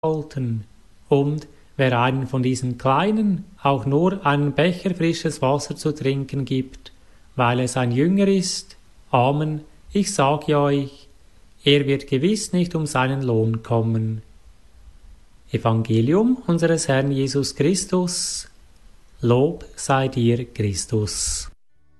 wollten. Und wer einen von diesen Kleinen auch nur einen Becher frisches Wasser zu trinken gibt, weil es ein Jünger ist, Amen, ich sage euch, er wird gewiss nicht um seinen Lohn kommen. Evangelium unseres Herrn Jesus Christus. Lob sei dir, Christus.